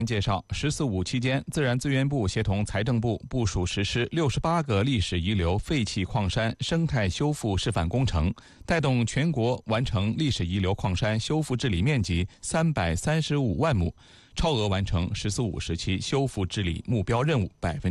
介绍，“十四五”期间，自然资源部协同财政部部署实施68个历史遗留废弃矿山生态修复示范工程，带动全国完成历史遗留矿山修复治理面积335万亩，超额完成“十四五”时期修复治理目标任务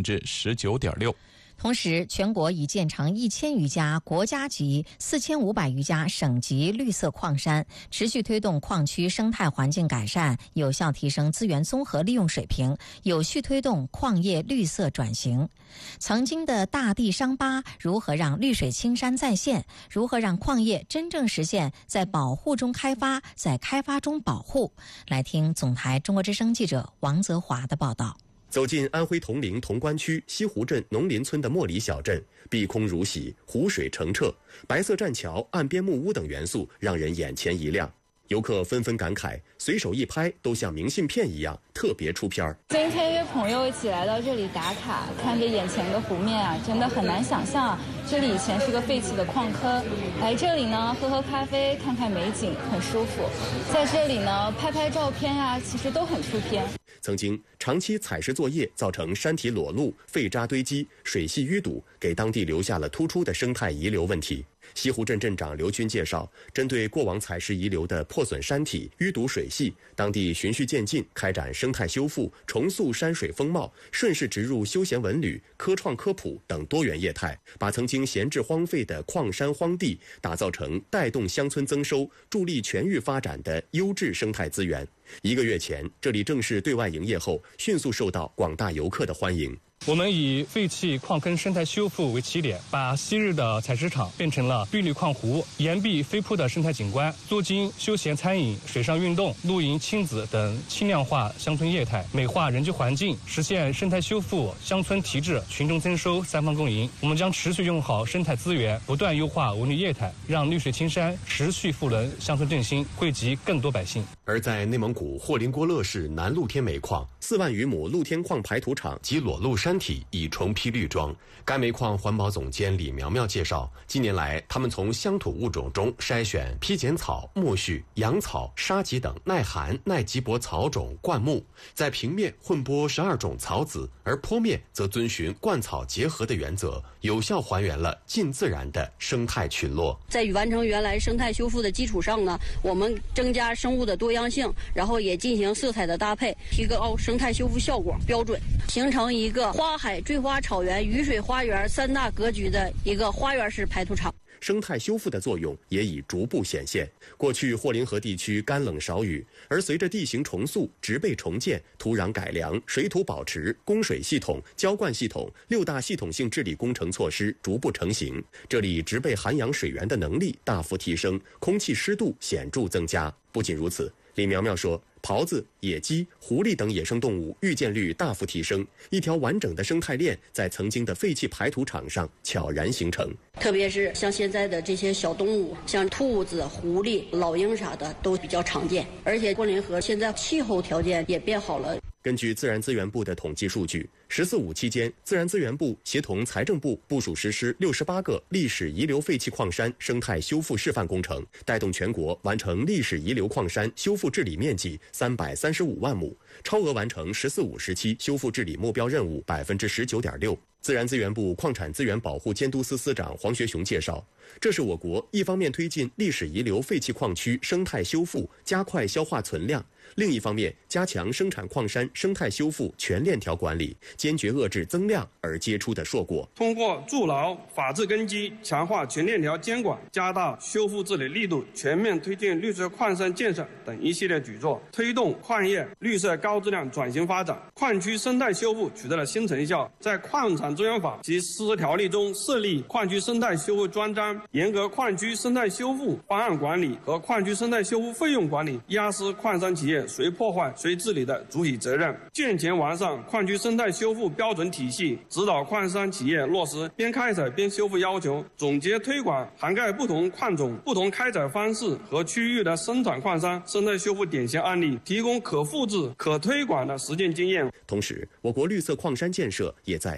19.6%。 同时，全国已建成1000余家国家级、4500余家省级绿色矿山，持续推动矿区生态环境改善，有效提升资源综合利用水平，有序推动矿业绿色转型。曾经的大地伤疤，如何让绿水青山再现？如何让矿业真正实现在保护中开发，在开发中保护？来听总台中国之声记者王泽华的报道。 走进安徽铜陵潼关区西湖镇农林村的莫里小镇，碧空如洗，湖水澄澈，白色栈桥、岸边木屋等元素让人眼前一亮。游客纷纷感慨，随手一拍都像明信片一样，特别出片儿。 今天约朋友一起来到这里打卡，看着眼前的湖面啊，真的很难想象这里以前是个废弃的矿坑。来这里呢，喝喝咖啡，看看美景，很舒服。在这里呢，拍拍照片啊，其实都很出片。 曾经长期采石作业造成山体裸露、废渣堆积、水系淤堵，给当地留下了突出的生态遗留问题。西湖镇镇长刘军介绍，针对过往采石遗留的破损山体、淤堵水系，当地循序渐进开展生态修复，重塑山水风貌，顺势植入休闲文旅、科创科普等多元业态，把曾经闲置荒废的矿山荒地打造成带动乡村增收、助力全域发展的优质生态资源。1个月前，这里正式对外营业后，迅速受到广大游客的欢迎。 我们以废弃矿坑生态修复为起点，把昔日的采石场变成了碧绿矿湖、岩壁飞瀑的生态景观，做精休闲餐饮、水上运动、露营、亲子等轻量化乡村业态，美化人居环境，实现生态修复、乡村提质、群众增收3方共赢。我们将持续用好生态资源，不断优化文旅业态，让绿水青山持续赋能乡村振兴，惠及更多百姓。 而在内蒙古霍林郭勒市南露天煤矿，4万余亩露天矿排土场及裸露山体已重披绿装。该煤矿环保总监李苗苗介绍，近年来他们从乡土物种中筛选披剪草、苜蓿、杨草、沙棘等耐寒耐瘠薄草种灌木，在平面混播12种草籽，而坡面则遵循灌草结合的原则，有效还原了近自然的生态群落。 在完成原来生态修复的基础上呢，我们增加生物的多样性，然后也进行色彩的搭配，提高生态修复效果标准，形成一个花海、坠花草原、雨水花园3大格局的一个花园式排土场。 生态修复的作用也已逐步显现。过去霍林河地区干冷少雨，而随着地形重塑、植被重建、土壤改良、水土保持、供水系统、浇灌系统6大系统性治理工程措施逐步成型，这里植被涵养水源的能力大幅提升，空气湿度显著增加。不仅如此，李苗苗说，狍子、野鸡、狐狸等野生动物遇见率大幅提升，一条完整的生态链在曾经的废弃排土场上悄然形成。 特别是像现在的这些小动物，像兔子、狐狸、老鹰啥的都比较常见，而且霍林河现在气候条件也变好了。 根据自然资源部的统计数据，“14五”期间，自然资源部协同财政部部署实施68个历史遗留废弃矿山生态修复示范工程，带动全国完成历史遗留矿山修复治理面积335万亩，超额完成“14五”时期修复治理目标任务19.6%。自然资源部矿产资源保护监督司司长黄学雄介绍，这是我国一方面推进历史遗留废弃矿区生态修复，加快消化存量，另一方面加强生产矿山生态修复全链条管理，坚决遏制增量而结出的硕果。 通过筑牢法治根基，强化全链条监管，加大修复治理力度，全面推进绿色矿山建设等一系列举措，推动矿业绿色高质量转型发展。矿区生态修复取得了新成效，在矿产资源法及实施条例中设立矿区生态修复专章，严格矿区生态修复方案管理和矿区生态修复费用管理，压实矿山企业谁破坏谁治理的主体责任，健全完善矿区生态修复标准体系，指导矿山企业落实边开采边修复要求，总结推广涵盖不同矿种、不同开采方式和区域的生产矿山生态修复典型案例，提供可复制、可推广的实践经验。 同时，我国绿色矿山建设也在全面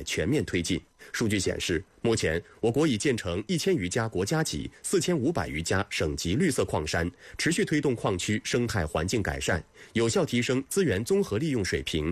面推进。数据显示，目前我国已建成1000余家国家级、4500余家省级绿色矿山，持续推动矿区生态环境改善，有效提升资源综合利用水平，